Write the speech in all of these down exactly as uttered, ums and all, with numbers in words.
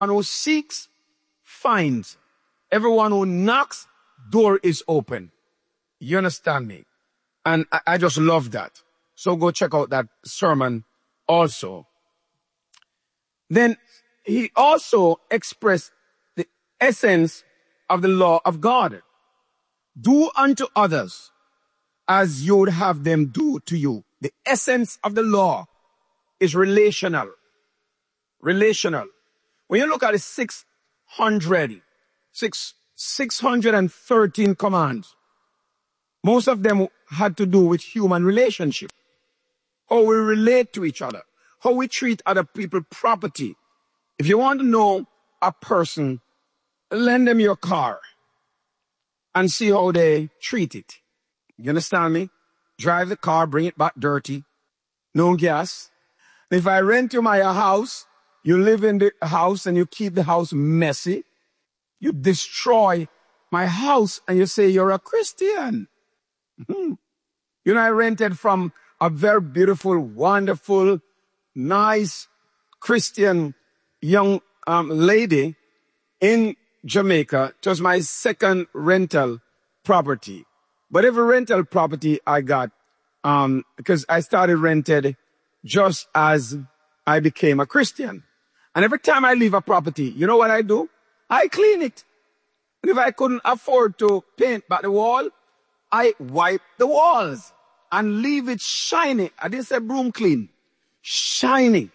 who seeks finds. Everyone who knocks, door is open. You understand me? And I, I just love that. So go check out that sermon also. Then he also expressed the essence of the law of God. Do unto others as you would have them do to you. The essence of the law is relational. Relational. When you look at the six hundred, six, six hundred thirteen commands, most of them had to do with human relationship. How we relate to each other. How we treat other people property. If you want to know a person, lend them your car and see how they treat it. You understand me? Drive the car, bring it back dirty. No gas. If I rent you my house, you live in the house and you keep the house messy. You destroy my house and you say you're a Christian. Mm-hmm. You know, I rented from a very beautiful, wonderful, nice Christian young um, lady in Jamaica. It was my second rental property. But every rental property I got, um, because I started rented just as I became a Christian. And every time I leave a property, you know what I do? I clean it. And if I couldn't afford to paint back the wall, I wipe the walls and leave it shiny. I didn't say broom clean. Shiny.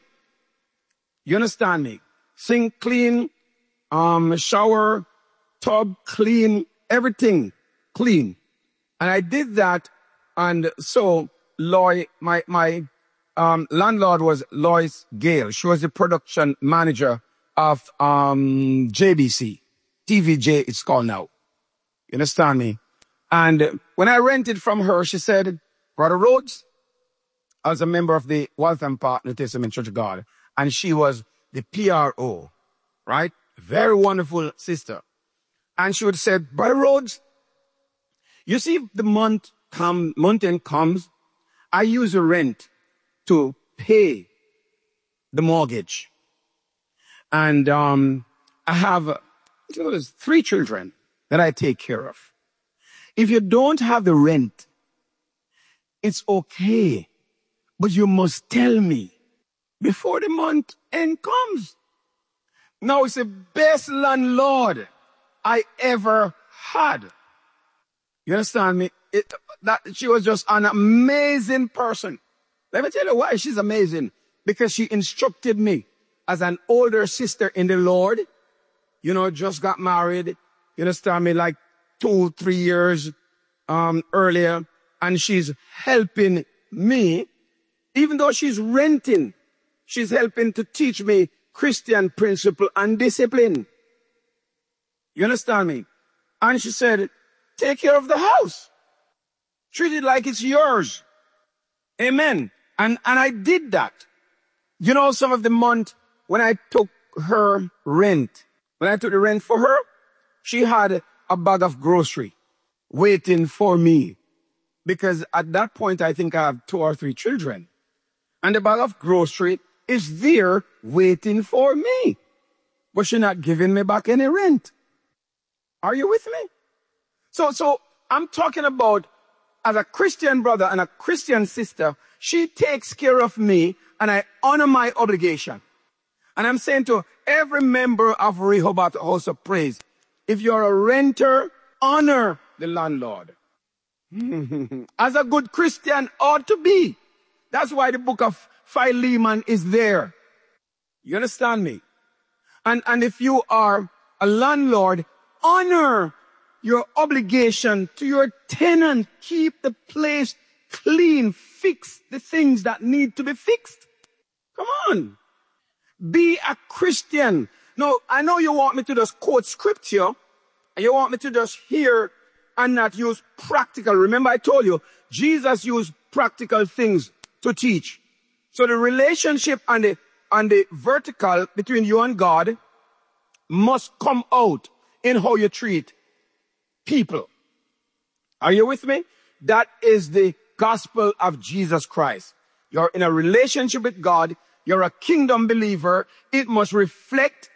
You understand me? Sink clean, um, shower, tub clean, everything clean. And I did that. And so Loy, my, my, um, landlord was Lois Gale. She was the production manager of, um, J B C. T V J, it's called now. You understand me? And when I rented from her, she said, Brother Rhodes, I was a member of the Waltham Park New Testament Church of God, and she was the P R O, right? Very wonderful sister. And she would say, Brother Rhodes, you see, if the month come, month end comes, I use the rent to pay the mortgage. And um, I have uh, three children that I take care of. If you don't have the rent, it's okay. But you must tell me before the month end comes. Now it's the best landlord I ever had. You understand me? It, that she was just an amazing person. Let me tell you why she's amazing. Because she instructed me as an older sister in the Lord. You know, just got married. You understand me? Like two, three years um, earlier. And she's helping me. Even though she's renting, she's helping to teach me Christian principle and discipline. You understand me? And she said, take care of the house. Treat it like it's yours. Amen. And, and I did that. You know, some of the month when I took her rent, when I took the rent for her, she had a bag of grocery waiting for me. Because at that point, I think I have two or three children. And the bag of grocery is there waiting for me. But she's not giving me back any rent. Are you with me? So, so I'm talking about as a Christian brother and a Christian sister, she takes care of me and I honor my obligation. And I'm saying to every member of Rehoboth House of Praise, if you're a renter, honor the landlord. As a good Christian ought to be. That's why the book of Philemon is there. You understand me? And, and if you are a landlord, honor your obligation to your tenant. Keep the place clean. Fix the things that need to be fixed. Come on. Be a Christian. No, I know you want me to just quote scripture and you want me to just hear and not use practical. Remember I told you, Jesus used practical things to teach. So the relationship and the, and the vertical between you and God must come out in how you treat people. Are you with me? That is the gospel of Jesus Christ. You're in a relationship with God. You're a kingdom believer. It must reflect